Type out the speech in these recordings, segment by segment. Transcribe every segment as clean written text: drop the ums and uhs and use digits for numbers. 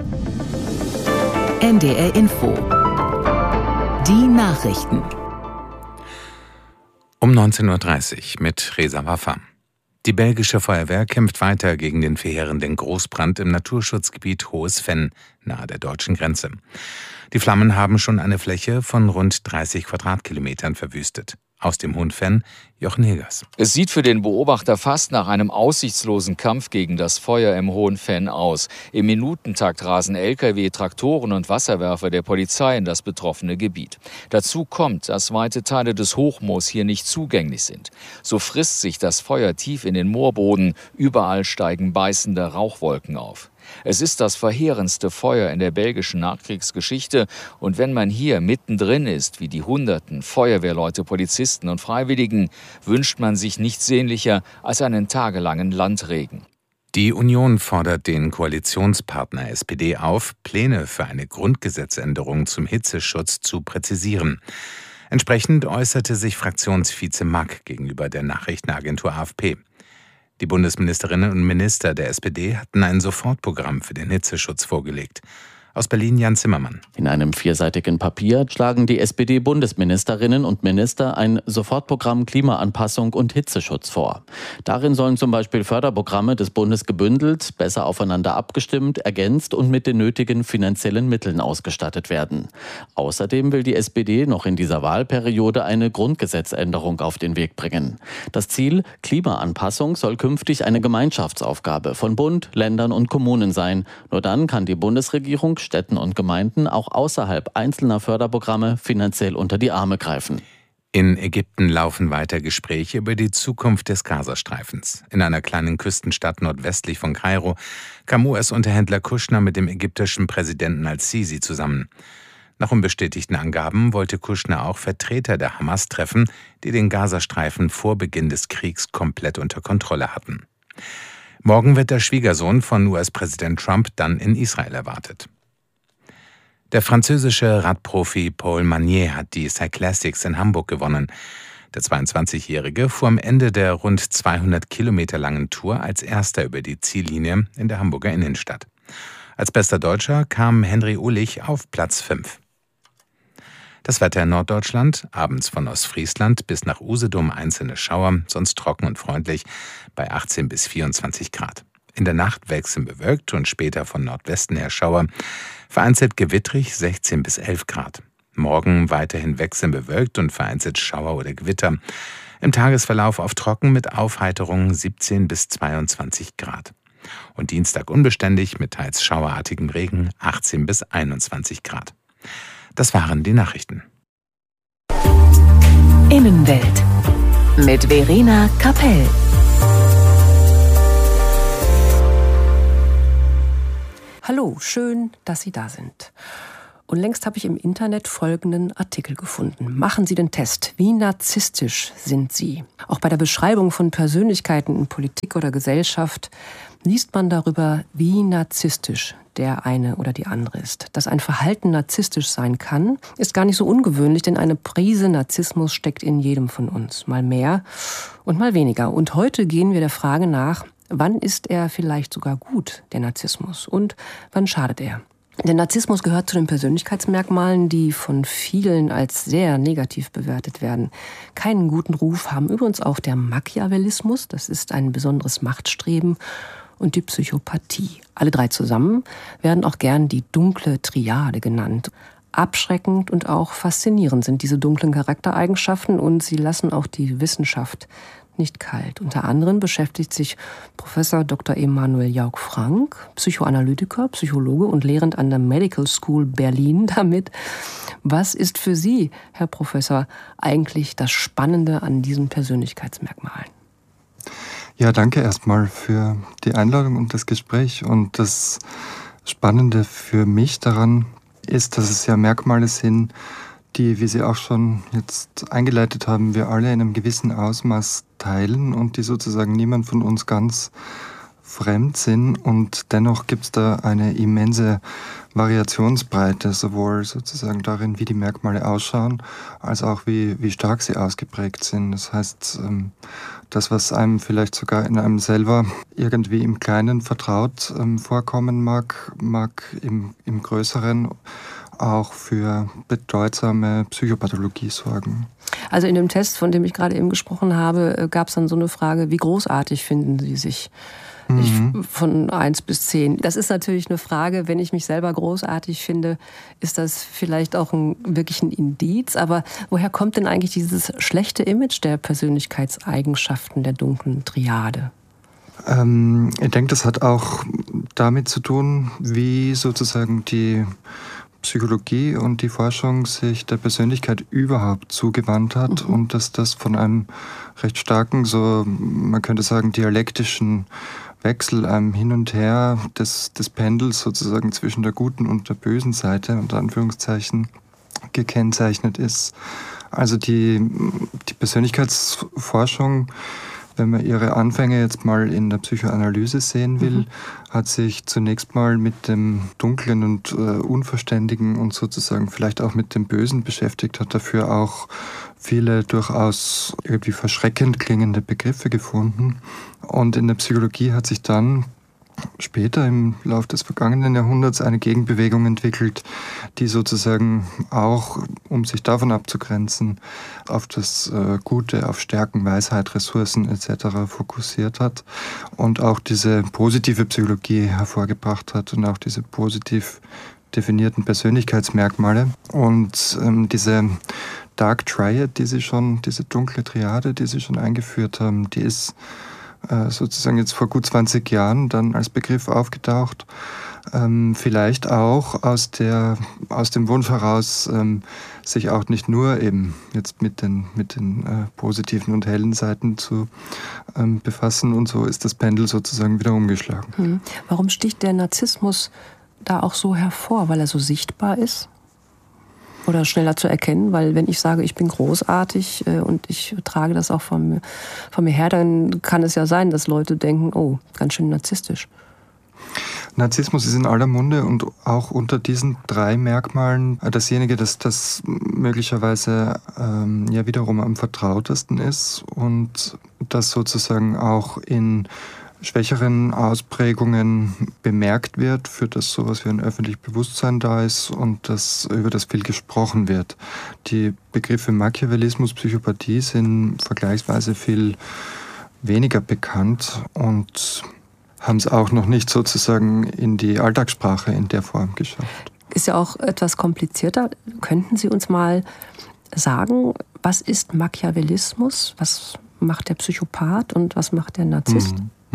NDR Info. Die Nachrichten. Um 19:30 Uhr mit Reza Waffa. Die belgische Feuerwehr kämpft weiter gegen den verheerenden Großbrand im Naturschutzgebiet Hohes Venn nahe der deutschen Grenze. Die Flammen haben schon eine Fläche von rund 30 Quadratkilometern verwüstet. Aus dem Hohen Venn, Jochen Hilgers. Es sieht für den Beobachter fast nach einem aussichtslosen Kampf gegen das Feuer im Hohen Venn aus. Im Minutentakt rasen Lkw, Traktoren und Wasserwerfer der Polizei in das betroffene Gebiet. Dazu kommt, dass weite Teile des Hochmoos hier nicht zugänglich sind. So frisst sich das Feuer tief in den Moorboden. Überall steigen beißende Rauchwolken auf. Es ist das verheerendste Feuer in der belgischen Nachkriegsgeschichte. Und wenn man hier mittendrin ist, wie die Hunderten Feuerwehrleute, Polizisten und Freiwilligen, wünscht man sich nichts sehnlicher als einen tagelangen Landregen. Die Union fordert den Koalitionspartner SPD auf, Pläne für eine Grundgesetzänderung zum Hitzeschutz zu präzisieren. Entsprechend äußerte sich Fraktionsvize Mack gegenüber der Nachrichtenagentur AFP. Die Bundesministerinnen und Minister der SPD hatten ein Sofortprogramm für den Hitzeschutz vorgelegt. Aus Berlin Jan Zimmermann. In einem vierseitigen Papier schlagen die SPD-Bundesministerinnen und Minister ein Sofortprogramm Klimaanpassung und Hitzeschutz vor. Darin sollen zum Beispiel Förderprogramme des Bundes gebündelt, besser aufeinander abgestimmt, ergänzt und mit den nötigen finanziellen Mitteln ausgestattet werden. Außerdem will die SPD noch in dieser Wahlperiode eine Grundgesetzänderung auf den Weg bringen. Das Ziel, Klimaanpassung, soll künftig eine Gemeinschaftsaufgabe von Bund, Ländern und Kommunen sein. Nur dann kann die Bundesregierung Städten und Gemeinden auch außerhalb einzelner Förderprogramme finanziell unter die Arme greifen. In Ägypten laufen weiter Gespräche über die Zukunft des Gazastreifens. In einer kleinen Küstenstadt nordwestlich von Kairo kam US-Unterhändler Kushner mit dem ägyptischen Präsidenten al-Sisi zusammen. Nach unbestätigten Angaben wollte Kushner auch Vertreter der Hamas treffen, die den Gazastreifen vor Beginn des Kriegs komplett unter Kontrolle hatten. Morgen wird der Schwiegersohn von US-Präsident Trump dann in Israel erwartet. Der französische Radprofi Paul Magnier hat die Cyclassics in Hamburg gewonnen. Der 22-Jährige fuhr am Ende der rund 200 Kilometer langen Tour als erster über die Ziellinie in der Hamburger Innenstadt. Als bester Deutscher kam Henry Uhlich auf Platz 5. Das Wetter in Norddeutschland, abends von Ostfriesland bis nach Usedom einzelne Schauer, sonst trocken und freundlich bei 18 bis 24 Grad. In der Nacht wechselnd bewölkt und später von Nordwesten her Schauer, vereinzelt gewittrig 16 bis 11 Grad. Morgen weiterhin wechselnd bewölkt und vereinzelt Schauer oder Gewitter. Im Tagesverlauf auf trocken mit Aufheiterung 17 bis 22 Grad. Und Dienstag unbeständig mit teils schauerartigem Regen 18 bis 21 Grad. Das waren die Nachrichten. Innenwelt mit Verena Kapell. Hallo, schön, dass Sie da sind. Und längst habe ich im Internet folgenden Artikel gefunden. Machen Sie den Test. Wie narzisstisch sind Sie? Auch bei der Beschreibung von Persönlichkeiten in Politik oder Gesellschaft liest man darüber, wie narzisstisch der eine oder die andere ist. Dass ein Verhalten narzisstisch sein kann, ist gar nicht so ungewöhnlich, denn eine Prise Narzissmus steckt in jedem von uns. Mal mehr und mal weniger. Und heute gehen wir der Frage nach, wann ist er vielleicht sogar gut, der Narzissmus, und wann schadet er? Der Narzissmus gehört zu den Persönlichkeitsmerkmalen, die von vielen als sehr negativ bewertet werden. Keinen guten Ruf haben übrigens auch der Machiavellismus, das ist ein besonderes Machtstreben, und die Psychopathie. Alle drei zusammen werden auch gern die dunkle Triade genannt. Abschreckend und auch faszinierend sind diese dunklen Charaktereigenschaften und sie lassen auch die Wissenschaft nicht kalt. Unter anderem beschäftigt sich Professor Dr. Emanuel Jauch-Frank, Psychoanalytiker, Psychologe und lehrend an der Medical School Berlin damit. Was ist für Sie, Herr Professor, eigentlich das Spannende an diesen Persönlichkeitsmerkmalen? Ja, danke erstmal für die Einladung und das Gespräch. Und das Spannende für mich daran ist, dass es ja Merkmale sind, die, wie Sie auch schon jetzt eingeleitet haben, wir alle in einem gewissen Ausmaß teilen und die sozusagen niemand von uns ganz Fremdsinn und dennoch gibt es da eine immense Variationsbreite, sowohl sozusagen darin, wie die Merkmale ausschauen, als auch wie stark sie ausgeprägt sind. Das heißt, das, was einem vielleicht sogar in einem selber irgendwie im Kleinen vertraut vorkommen mag im Größeren auch für bedeutsame Psychopathologie sorgen. Also in dem Test, von dem ich gerade eben gesprochen habe, gab es dann so eine Frage, wie großartig finden Sie sich? Von 1 bis 10. Das ist natürlich eine Frage, wenn ich mich selber großartig finde, ist das vielleicht auch wirklich ein Indiz. Aber woher kommt denn eigentlich dieses schlechte Image der Persönlichkeitseigenschaften der dunklen Triade? Ich denke, das hat auch damit zu tun, wie sozusagen die Psychologie und die Forschung sich der Persönlichkeit überhaupt zugewandt hat und dass das von einem recht starken, so man könnte sagen, dialektischen Wechsel, einem Hin und Her des Pendels sozusagen zwischen der guten und der bösen Seite, unter Anführungszeichen, gekennzeichnet ist. Also die Persönlichkeitsforschung, wenn man ihre Anfänge jetzt mal in der Psychoanalyse sehen will, hat sich zunächst mal mit dem Dunklen und Unverständigen und sozusagen vielleicht auch mit dem Bösen beschäftigt, hat dafür auch viele durchaus irgendwie verschreckend klingende Begriffe gefunden. Und in der Psychologie hat sich dann später im Laufe des vergangenen Jahrhunderts eine Gegenbewegung entwickelt, die sozusagen auch, um sich davon abzugrenzen, auf das Gute, auf Stärken, Weisheit, Ressourcen etc. fokussiert hat und auch diese positive Psychologie hervorgebracht hat und auch diese positiv definierten Persönlichkeitsmerkmale. Und diese Dark Triad, diese dunkle Triade, die Sie schon eingeführt haben, die ist sozusagen jetzt vor gut 20 Jahren dann als Begriff aufgetaucht. Vielleicht auch aus dem Wunsch heraus, sich auch nicht nur eben jetzt mit den positiven und hellen Seiten zu befassen. Und so ist das Pendel sozusagen wieder umgeschlagen. Warum sticht der Narzissmus da auch so hervor? Weil er so sichtbar ist? Oder schneller zu erkennen, weil wenn ich sage, ich bin großartig und ich trage das auch von mir her, dann kann es ja sein, dass Leute denken, oh, ganz schön narzisstisch. Narzissmus ist in aller Munde und auch unter diesen 3 Merkmalen dasjenige, das möglicherweise ja wiederum am vertrautesten ist und das sozusagen auch in schwächeren Ausprägungen bemerkt wird, für das sowas wie ein öffentliches Bewusstsein da ist und über das viel gesprochen wird. Die Begriffe Machiavellismus, Psychopathie sind vergleichsweise viel weniger bekannt und haben es auch noch nicht sozusagen in die Alltagssprache in der Form geschafft. Ist ja auch etwas komplizierter. Könnten Sie uns mal sagen, was ist Machiavellismus? Was macht der Psychopath und was macht der Narzisst?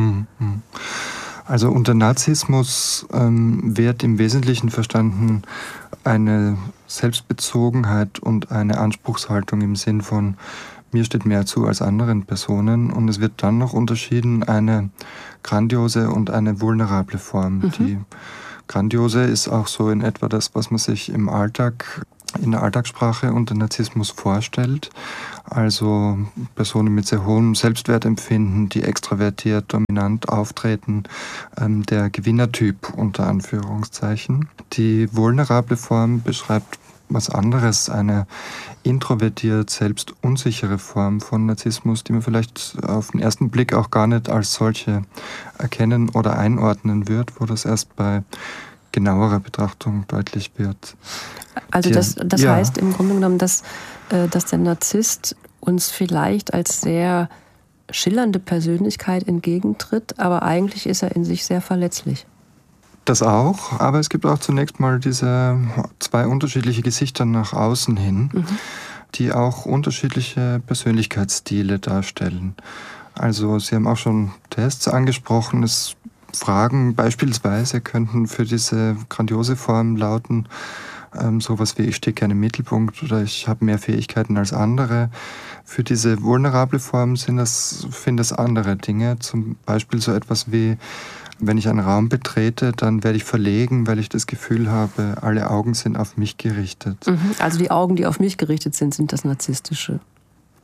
Also unter Narzissmus wird im Wesentlichen verstanden eine Selbstbezogenheit und eine Anspruchshaltung im Sinn von mir steht mehr zu als anderen Personen und es wird dann noch unterschieden eine grandiose und eine vulnerable Form. Die grandiose ist auch so in etwa das, was man sich im Alltag, in der Alltagssprache unter Narzissmus vorstellt. Also Personen mit sehr hohem Selbstwertempfinden, die extravertiert, dominant auftreten, der Gewinnertyp unter Anführungszeichen. Die vulnerable Form beschreibt was anderes, eine introvertiert, selbst unsichere Form von Narzissmus, die man vielleicht auf den ersten Blick auch gar nicht als solche erkennen oder einordnen wird, wo das erst bei genauerer Betrachtung deutlich wird. Also das heißt im Grunde genommen, dass der Narzisst uns vielleicht als sehr schillernde Persönlichkeit entgegentritt, aber eigentlich ist er in sich sehr verletzlich. Das auch, aber es gibt auch zunächst mal diese 2 unterschiedliche Gesichter nach außen hin, die auch unterschiedliche Persönlichkeitsstile darstellen. Also Sie haben auch schon Tests angesprochen. Fragen beispielsweise könnten für diese grandiose Form lauten, sowas wie ich stehe gerne im Mittelpunkt oder ich habe mehr Fähigkeiten als andere. Für diese vulnerable Form sind das andere Dinge, zum Beispiel so etwas wie wenn ich einen Raum betrete, dann werde ich verlegen, weil ich das Gefühl habe, alle Augen sind auf mich gerichtet. Also die Augen, die auf mich gerichtet sind, sind das Narzisstische.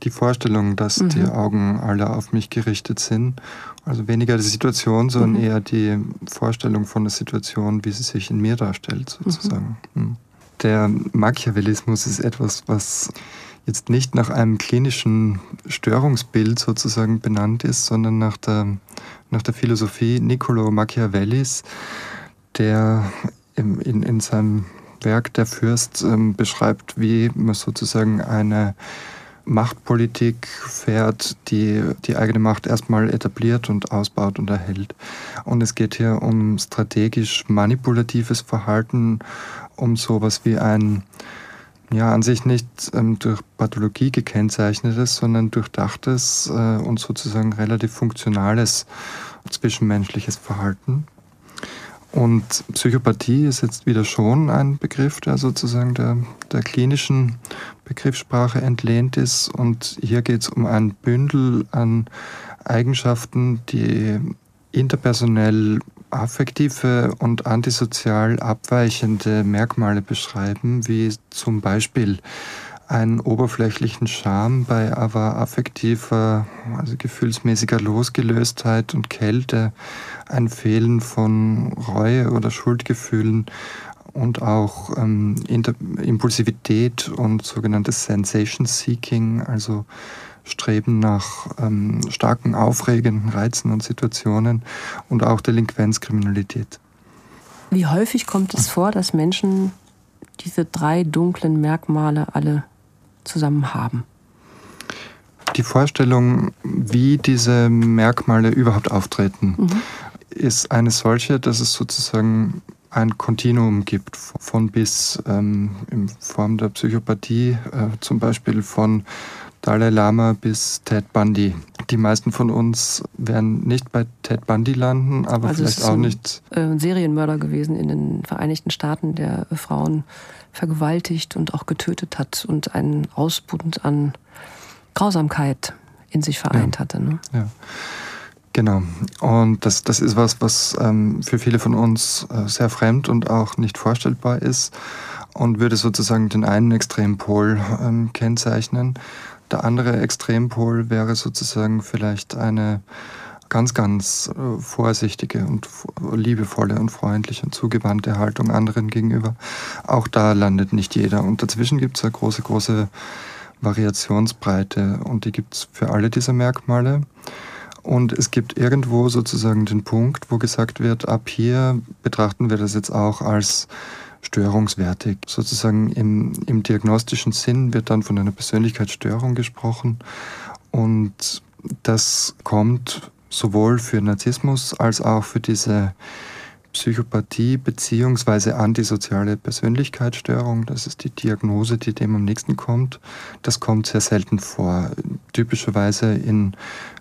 die Vorstellung, dass die Augen alle auf mich gerichtet sind. Also weniger die Situation, sondern eher die Vorstellung von der Situation, wie sie sich in mir darstellt, sozusagen. Der Machiavellismus ist etwas, was jetzt nicht nach einem klinischen Störungsbild sozusagen benannt ist, sondern nach der Philosophie Niccolò Machiavellis, der in seinem Werk Der Fürst beschreibt, wie man sozusagen eine Machtpolitik fährt, die die eigene Macht erstmal etabliert und ausbaut und erhält. Und es geht hier um strategisch manipulatives Verhalten, um sowas wie ein, an sich nicht durch Pathologie gekennzeichnetes, sondern durchdachtes und sozusagen relativ funktionales zwischenmenschliches Verhalten. Und Psychopathie ist jetzt wieder schon ein Begriff, der sozusagen der klinischen Begriffssprache entlehnt ist. Und hier geht es um ein Bündel an Eigenschaften, die interpersonell affektive und antisozial abweichende Merkmale beschreiben, wie zum Beispiel einen oberflächlichen Charme bei aber affektiver, also gefühlsmäßiger Losgelöstheit und Kälte, ein Fehlen von Reue oder Schuldgefühlen und auch Impulsivität und sogenanntes Sensation Seeking, also Streben nach starken, aufregenden Reizen und Situationen und auch Delinquenzkriminalität. Wie häufig kommt es vor, dass Menschen diese 3 dunklen Merkmale alle zusammen haben? Die Vorstellung, wie diese Merkmale überhaupt auftreten, ist eine solche, dass es sozusagen ein Kontinuum gibt, von bis in Form der Psychopathie, zum Beispiel von Dalai Lama bis Ted Bundy. Die meisten von uns werden nicht bei Ted Bundy landen, aber also vielleicht auch nicht. Ein Serienmörder gewesen in den Vereinigten Staaten, der Frauen vergewaltigt und auch getötet hat und einen Ausbund an Grausamkeit in sich vereint hatte. Ne? Ja. Genau. Und das ist was für viele von uns sehr fremd und auch nicht vorstellbar ist und würde sozusagen den einen Extrempol kennzeichnen. Der andere Extrempol wäre sozusagen vielleicht eine ganz, ganz vorsichtige und liebevolle und freundliche und zugewandte Haltung anderen gegenüber. Auch da landet nicht jeder. Und dazwischen gibt es eine große Variationsbreite und die gibt es für alle diese Merkmale. Und es gibt irgendwo sozusagen den Punkt, wo gesagt wird, ab hier betrachten wir das jetzt auch als störungswertig. Sozusagen im diagnostischen Sinn wird dann von einer Persönlichkeitsstörung gesprochen. Und das kommt sowohl für Narzissmus als auch für diese Psychopathie bzw. antisoziale Persönlichkeitsstörung. Das ist die Diagnose, die dem am nächsten kommt. Das kommt sehr selten vor. Typischerweise in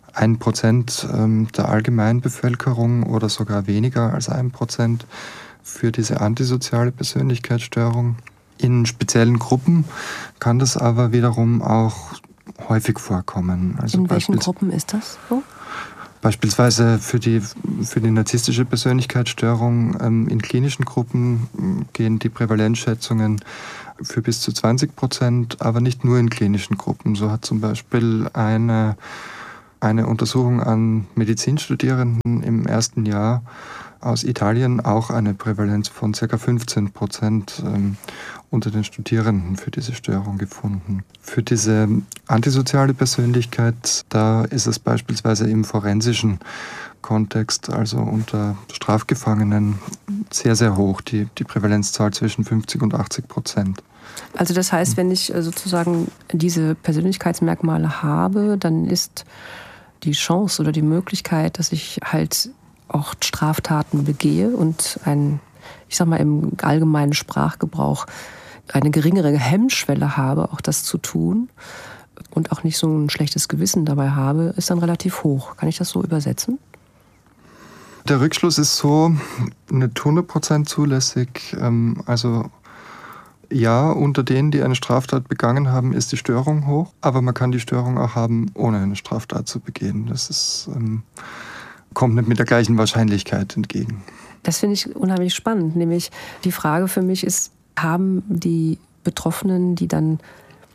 1% der Allgemeinbevölkerung oder sogar weniger als 1% für diese antisoziale Persönlichkeitsstörung. In speziellen Gruppen kann das aber wiederum auch häufig vorkommen. Also in welchen Gruppen ist das so? Beispielsweise für die narzisstische Persönlichkeitsstörung in klinischen Gruppen gehen die Prävalenzschätzungen für bis zu 20%, aber nicht nur in klinischen Gruppen. So hat zum Beispiel eine Untersuchung an Medizinstudierenden im ersten Jahr aus Italien auch eine Prävalenz von ca. 15% unter den Studierenden für diese Störung gefunden. Für diese antisoziale Persönlichkeit, da ist es beispielsweise im forensischen Kontext, also unter Strafgefangenen, sehr, sehr hoch, die Prävalenzzahl zwischen 50 und 80%. Also das heißt, wenn ich sozusagen diese Persönlichkeitsmerkmale habe, dann ist die Chance oder die Möglichkeit, dass ich halt auch Straftaten begehe und im allgemeinen Sprachgebrauch eine geringere Hemmschwelle habe, auch das zu tun und auch nicht so ein schlechtes Gewissen dabei habe, ist dann relativ hoch. Kann ich das so übersetzen? Der Rückschluss ist so, nicht 100% zulässig. Also ja, unter denen, die eine Straftat begangen haben, ist die Störung hoch, aber man kann die Störung auch haben, ohne eine Straftat zu begehen. Das ist kommt nicht mit der gleichen Wahrscheinlichkeit entgegen. Das finde ich unheimlich spannend. Nämlich die Frage für mich ist, haben die Betroffenen, die dann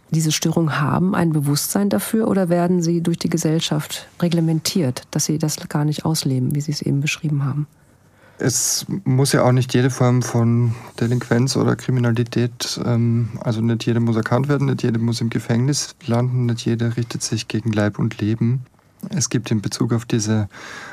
diese Störung haben, ein Bewusstsein dafür, oder werden sie durch die Gesellschaft reglementiert, dass sie das gar nicht ausleben, wie Sie es eben beschrieben haben? Es muss ja auch nicht jede Form von Delinquenz oder Kriminalität, also nicht jeder muss erkannt werden, nicht jeder muss im Gefängnis landen, nicht jeder richtet sich gegen Leib und Leben. Es gibt in Bezug auf diese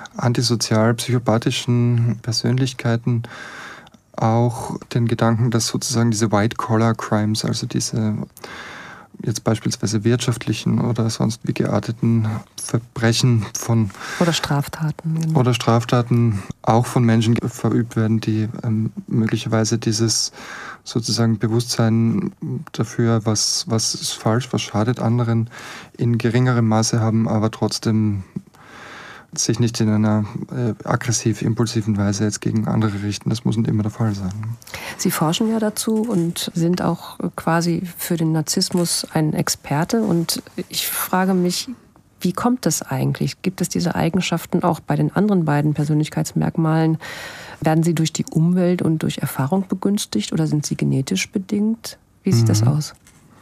antisozial-psychopathischen Persönlichkeiten auch den Gedanken, dass sozusagen diese White-Collar-Crimes, also diese jetzt beispielsweise wirtschaftlichen oder sonst wie gearteten Verbrechen oder Straftaten. Genau. Oder Straftaten auch von Menschen verübt werden, die möglicherweise dieses sozusagen Bewusstsein dafür, was ist falsch, was schadet anderen, in geringerem Maße haben, aber trotzdem sich nicht in einer aggressiv-impulsiven Weise jetzt gegen andere richten. Das muss nicht immer der Fall sein. Sie forschen ja dazu und sind auch quasi für den Narzissmus ein Experte. Und ich frage mich, wie kommt das eigentlich? Gibt es diese Eigenschaften auch bei den anderen beiden Persönlichkeitsmerkmalen? Werden sie durch die Umwelt und durch Erfahrung begünstigt oder sind sie genetisch bedingt? Wie sieht das aus?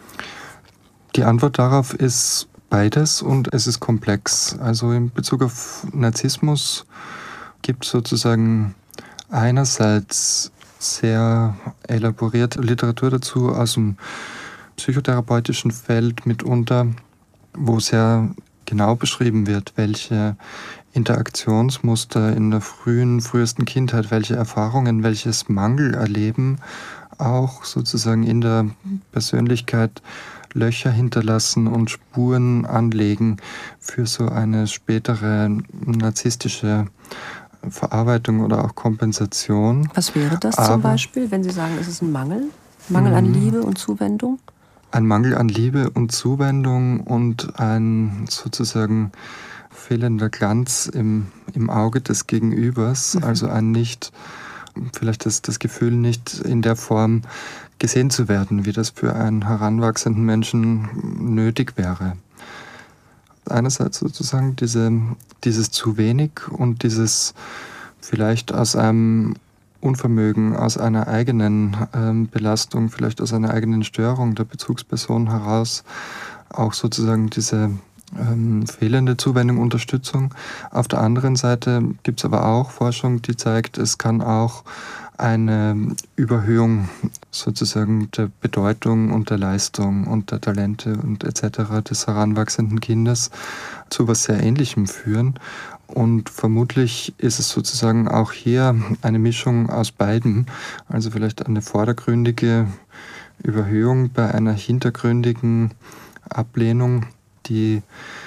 Die Antwort darauf ist beides und es ist komplex. Also in Bezug auf Narzissmus gibt es sozusagen einerseits sehr elaborierte Literatur dazu aus dem psychotherapeutischen Feld mitunter, wo sehr genau beschrieben wird, welche Interaktionsmuster in der frühesten Kindheit, welche Erfahrungen, welches Mangelerleben auch sozusagen in der Persönlichkeit Löcher hinterlassen und Spuren anlegen für so eine spätere narzisstische Verarbeitung oder auch Kompensation. Was wäre das zum Beispiel, wenn Sie sagen, es ist ein Mangel? Mangel an Liebe und Zuwendung? Ein Mangel an Liebe und Zuwendung und ein sozusagen fehlender Glanz im Auge des Gegenübers, also vielleicht das Gefühl, nicht in der Form gesehen zu werden, wie das für einen heranwachsenden Menschen nötig wäre. Einerseits sozusagen dieses zu wenig und dieses vielleicht aus einem Unvermögen, aus einer eigenen Belastung, vielleicht aus einer eigenen Störung der Bezugsperson heraus auch sozusagen diese fehlende Zuwendung, Unterstützung. Auf der anderen Seite gibt es aber auch Forschung, die zeigt, es kann auch eine Überhöhung sozusagen der Bedeutung und der Leistung und der Talente und etc. des heranwachsenden Kindes zu was sehr Ähnlichem führen. Und vermutlich ist es sozusagen auch hier eine Mischung aus beiden. Also vielleicht eine vordergründige Überhöhung bei einer hintergründigen Ablehnung, die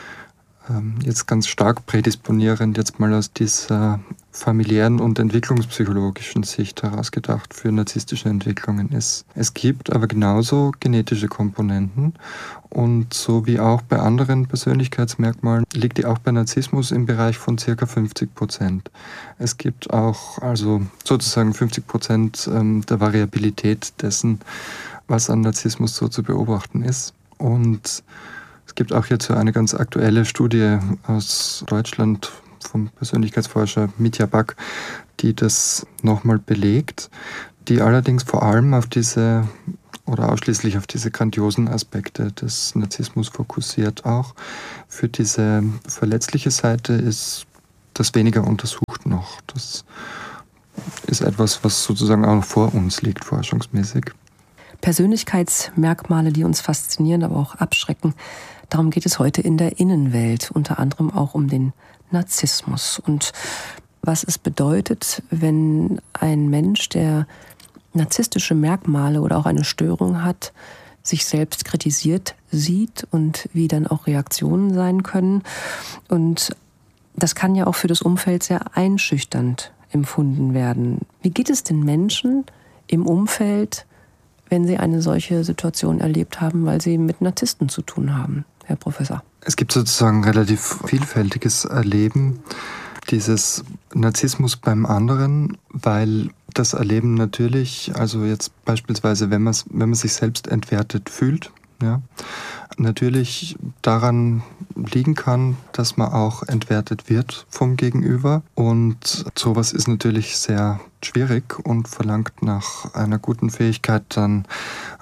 jetzt ganz stark prädisponierend jetzt mal aus dieser familiären und entwicklungspsychologischen Sicht herausgedacht für narzisstische Entwicklungen ist. Es gibt aber genauso genetische Komponenten und so wie auch bei anderen Persönlichkeitsmerkmalen liegt die auch bei Narzissmus im Bereich von ca. 50%. Es gibt auch also sozusagen 50% der Variabilität dessen, was an Narzissmus so zu beobachten ist. Und es gibt auch hierzu eine ganz aktuelle Studie aus Deutschland vom Persönlichkeitsforscher Mitja Back, die das nochmal belegt, die allerdings vor allem auf diese oder ausschließlich auf diese grandiosen Aspekte des Narzissmus fokussiert auch. Für diese verletzliche Seite ist das weniger untersucht noch. Das ist etwas, was sozusagen auch noch vor uns liegt, forschungsmäßig. Persönlichkeitsmerkmale, die uns faszinieren, aber auch abschrecken. Darum geht es heute in der Innenwelt, unter anderem auch um den Narzissmus und was es bedeutet, wenn ein Mensch, der narzisstische Merkmale oder auch eine Störung hat, sich selbst kritisiert sieht und wie dann auch Reaktionen sein können. Und das kann ja auch für das Umfeld sehr einschüchternd empfunden werden. Wie geht es den Menschen im Umfeld, wenn sie eine solche Situation erlebt haben, weil sie mit Narzissten zu tun haben, Herr Professor? Es gibt sozusagen relativ vielfältiges Erleben dieses Narzissmus beim anderen, weil das Erleben natürlich, also jetzt beispielsweise, wenn man sich selbst entwertet fühlt, ja, natürlich daran liegen kann, dass man auch entwertet wird vom Gegenüber. Und sowas ist natürlich sehr schwierig und verlangt nach einer guten Fähigkeit, dann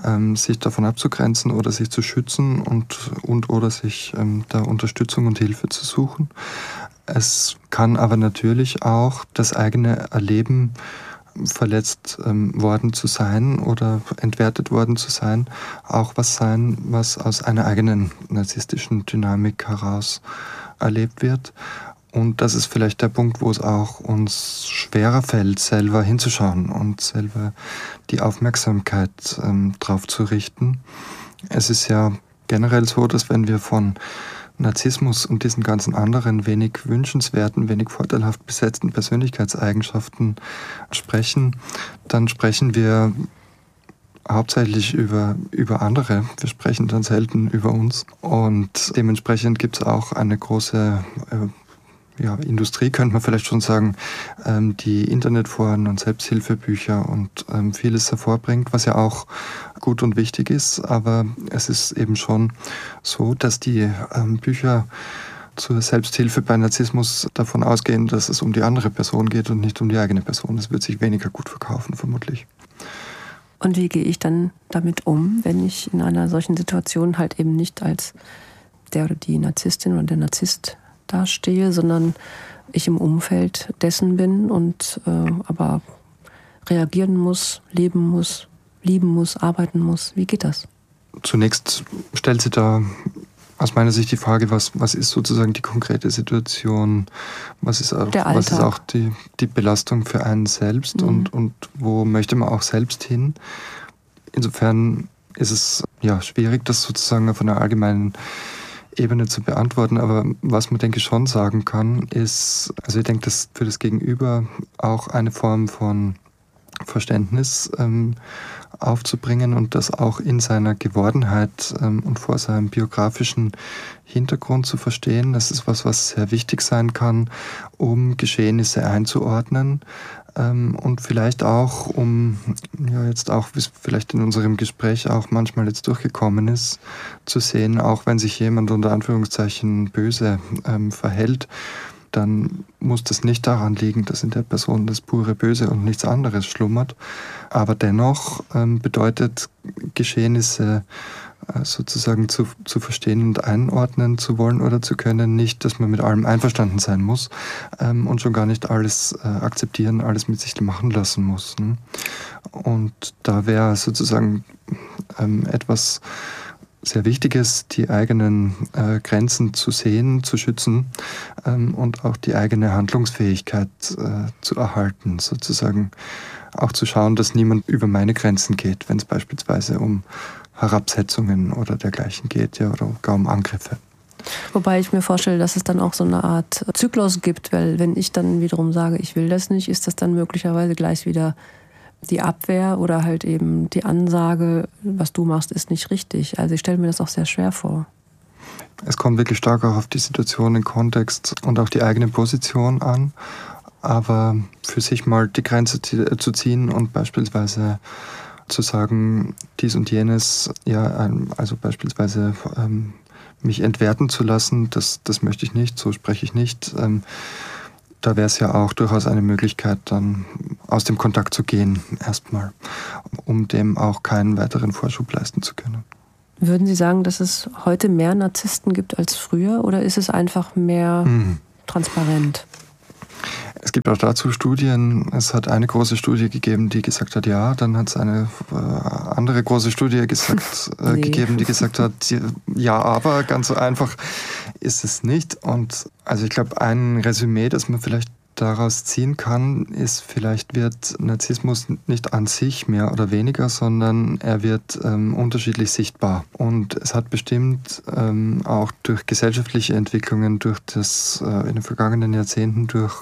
sich davon abzugrenzen oder sich zu schützen und oder sich da Unterstützung und Hilfe zu suchen. Es kann aber natürlich auch das eigene Erleben, verletzt worden zu sein oder entwertet worden zu sein, auch was sein, was aus einer eigenen narzisstischen Dynamik heraus erlebt wird. Und das ist vielleicht der Punkt, wo es auch uns schwerer fällt, selber hinzuschauen und selber die Aufmerksamkeit drauf zu richten. Es ist ja generell so, dass wenn wir von Narzissmus und diesen ganzen anderen wenig wünschenswerten, wenig vorteilhaft besetzten Persönlichkeitseigenschaften sprechen, dann sprechen wir hauptsächlich über andere. Wir sprechen dann selten über uns. Und dementsprechend gibt es auch eine große Industrie, könnte man vielleicht schon sagen, die Internetforen und Selbsthilfebücher und vieles hervorbringt, was ja auch gut und wichtig ist. Aber es ist eben schon so, dass die Bücher zur Selbsthilfe bei Narzissmus davon ausgehen, dass es um die andere Person geht und nicht um die eigene Person. Das wird sich weniger gut verkaufen, vermutlich. Und wie gehe ich dann damit um, wenn ich in einer solchen Situation halt eben nicht als der oder die Narzisstin oder der Narzisst dastehe, sondern ich im Umfeld dessen bin und aber reagieren muss, leben muss, lieben muss, arbeiten muss. Wie geht das? Zunächst stellt sich da aus meiner Sicht die Frage, was ist sozusagen die konkrete Situation, was ist auch die Belastung für einen selbst und wo möchte man auch selbst hin. Insofern ist es schwierig, das sozusagen auf einer allgemeinen Ebene zu beantworten, aber was man, denke ich, schon sagen kann, ist, also ich denke, dass für das Gegenüber auch eine Form von Verständnis aufzubringen und das auch in seiner Gewordenheit und vor seinem biografischen Hintergrund zu verstehen. Das ist was sehr wichtig sein kann, um Geschehnisse einzuordnen und vielleicht auch, um jetzt auch, wie es vielleicht in unserem Gespräch auch manchmal jetzt durchgekommen ist, zu sehen, auch wenn sich jemand unter Anführungszeichen böse verhält, dann muss das nicht daran liegen, dass in der Person das pure Böse und nichts anderes schlummert. Aber dennoch bedeutet Geschehnisse sozusagen zu verstehen und einordnen zu wollen oder zu können, nicht, dass man mit allem einverstanden sein muss und schon gar nicht alles akzeptieren, alles mit sich machen lassen muss. Ne? Und da wäre sozusagen etwas sehr Wichtiges, die eigenen Grenzen zu sehen, zu schützen und auch die eigene Handlungsfähigkeit zu erhalten, sozusagen auch zu schauen, dass niemand über meine Grenzen geht, wenn es beispielsweise um Herabsetzungen oder dergleichen geht, oder gar um Angriffe. Wobei ich mir vorstelle, dass es dann auch so eine Art Zyklus gibt, weil wenn ich dann wiederum sage, ich will das nicht, ist das dann möglicherweise gleich wieder die Abwehr oder halt eben die Ansage, was du machst, ist nicht richtig. Also ich stelle mir das auch sehr schwer vor. Es kommt wirklich stark auch auf die Situation, den Kontext und auch die eigene Position an. Aber für sich mal die Grenze zu ziehen und beispielsweise zu sagen, dies und jenes, also beispielsweise mich entwerten zu lassen, das möchte ich nicht, so spreche ich nicht. Da wäre es ja auch durchaus eine Möglichkeit, dann aus dem Kontakt zu gehen, erstmal, um dem auch keinen weiteren Vorschub leisten zu können. Würden Sie sagen, dass es heute mehr Narzissten gibt als früher oder ist es einfach mehr transparent? Es gibt auch dazu Studien. Es hat eine große Studie gegeben, die gesagt hat, ja. Dann hat es eine andere große Studie gegeben, die gesagt hat, ja, aber ganz so einfach ist es nicht. Und also ich glaube, ein Resümee, das man vielleicht daraus ziehen kann, ist, vielleicht wird Narzissmus nicht an sich mehr oder weniger, sondern er wird unterschiedlich sichtbar. Und es hat bestimmt auch durch gesellschaftliche Entwicklungen, durch das in den vergangenen Jahrzehnten, durch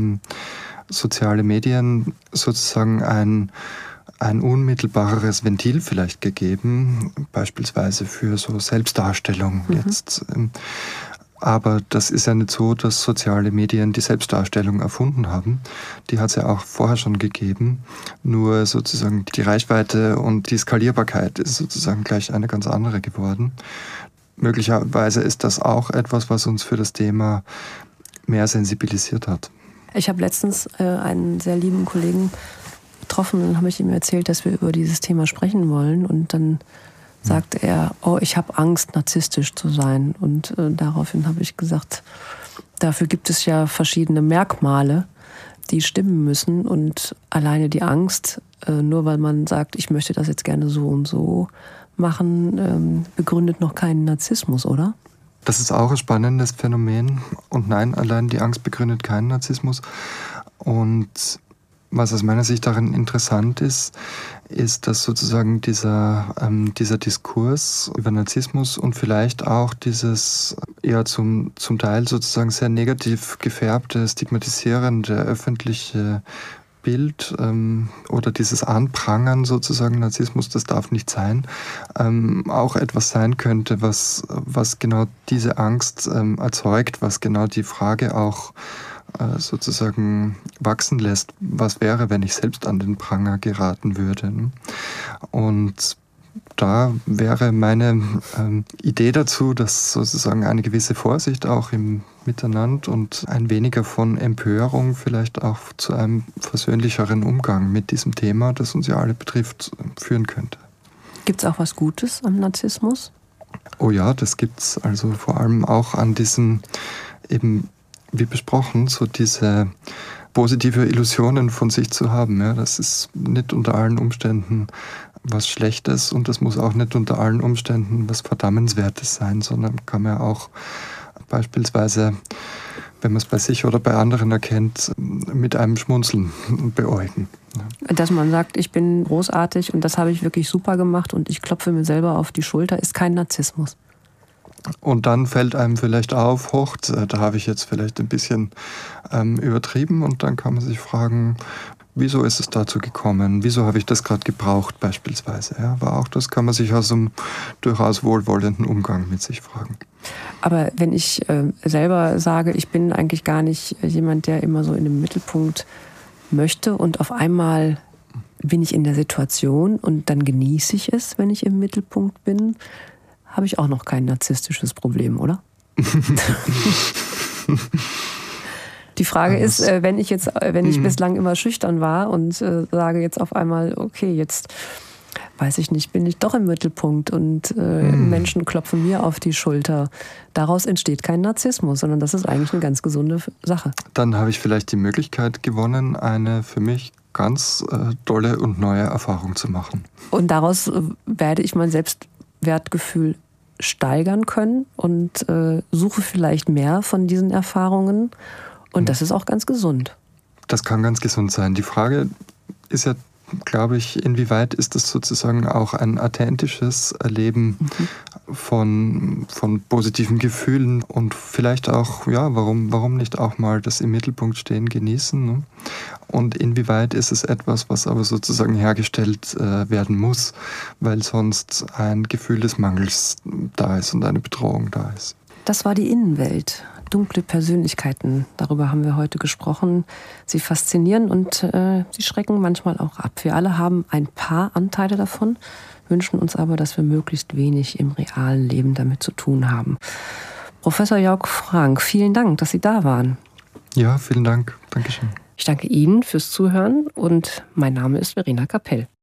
soziale Medien sozusagen ein unmittelbareres Ventil vielleicht gegeben, beispielsweise für so Selbstdarstellung jetzt. Aber das ist ja nicht so, dass soziale Medien die Selbstdarstellung erfunden haben. Die hat es ja auch vorher schon gegeben. Nur sozusagen die Reichweite und die Skalierbarkeit ist sozusagen gleich eine ganz andere geworden. Möglicherweise ist das auch etwas, was uns für das Thema mehr sensibilisiert hat. Ich habe letztens einen sehr lieben Kollegen getroffen und habe ich ihm erzählt, dass wir über dieses Thema sprechen wollen. Und dann sagte er, ich habe Angst, narzisstisch zu sein. Und daraufhin habe ich gesagt, dafür gibt es ja verschiedene Merkmale, die stimmen müssen. Und alleine die Angst, nur weil man sagt, ich möchte das jetzt gerne so und so machen, begründet noch keinen Narzissmus, oder? Das ist auch ein spannendes Phänomen. Und nein, allein die Angst begründet keinen Narzissmus. Und was aus meiner Sicht darin interessant ist, dass sozusagen dieser Diskurs über Narzissmus und vielleicht auch dieses eher zum Teil sozusagen sehr negativ gefärbte, stigmatisierende öffentliche Bild oder dieses Anprangern sozusagen, Narzissmus, das darf nicht sein, auch etwas sein könnte, was genau diese Angst erzeugt, was genau die Frage auch sozusagen wachsen lässt, was wäre, wenn ich selbst an den Pranger geraten würde. Und da wäre meine Idee dazu, dass sozusagen eine gewisse Vorsicht auch im Miteinander und ein weniger von Empörung vielleicht auch zu einem versöhnlicheren Umgang mit diesem Thema, das uns ja alle betrifft, führen könnte. Gibt es auch was Gutes am Narzissmus? Oh ja, das gibt's. Also vor allem auch an diesem eben, wie besprochen, so diese positive Illusionen von sich zu haben. Ja, das ist nicht unter allen Umständen was Schlechtes und das muss auch nicht unter allen Umständen was Verdammenswertes sein, sondern kann man auch beispielsweise, wenn man es bei sich oder bei anderen erkennt, mit einem Schmunzeln beäugen. Ja. Dass man sagt, ich bin großartig und das habe ich wirklich super gemacht und ich klopfe mir selber auf die Schulter, ist kein Narzissmus. Und dann fällt einem vielleicht auf, da habe ich jetzt vielleicht ein bisschen übertrieben und dann kann man sich fragen, wieso ist es dazu gekommen? Wieso habe ich das gerade gebraucht beispielsweise? Ja, aber auch das kann man sich aus einem durchaus wohlwollenden Umgang mit sich fragen. Aber wenn ich selber sage, ich bin eigentlich gar nicht jemand, der immer so in den Mittelpunkt möchte und auf einmal bin ich in der Situation und dann genieße ich es, wenn ich im Mittelpunkt bin, habe ich auch noch kein narzisstisches Problem, oder? Die Frage ist, wenn ich bislang immer schüchtern war und sage jetzt auf einmal, okay, jetzt weiß ich nicht, bin ich doch im Mittelpunkt und Menschen klopfen mir auf die Schulter. Daraus entsteht kein Narzissmus, sondern das ist eigentlich eine ganz gesunde Sache. Dann habe ich vielleicht die Möglichkeit gewonnen, eine für mich ganz tolle und neue Erfahrung zu machen. Und daraus werde ich mein Selbstwertgefühl steigern können und suche vielleicht mehr von diesen Erfahrungen. Und das ist auch ganz gesund. Das kann ganz gesund sein. Die Frage ist ja, glaube ich, inwieweit ist das sozusagen auch ein authentisches Erleben von positiven Gefühlen und vielleicht auch, ja, warum nicht auch mal das im Mittelpunkt stehen genießen, ne? Und inwieweit ist es etwas, was aber sozusagen hergestellt werden muss, weil sonst ein Gefühl des Mangels da ist und eine Bedrohung da ist. Das war die Innenwelt. Dunkle Persönlichkeiten, darüber haben wir heute gesprochen. Sie faszinieren und sie schrecken manchmal auch ab. Wir alle haben ein paar Anteile davon, wünschen uns aber, dass wir möglichst wenig im realen Leben damit zu tun haben. Professor Jörg Frank, vielen Dank, dass Sie da waren. Ja, vielen Dank. Dankeschön. Ich danke Ihnen fürs Zuhören und mein Name ist Verena Kapell.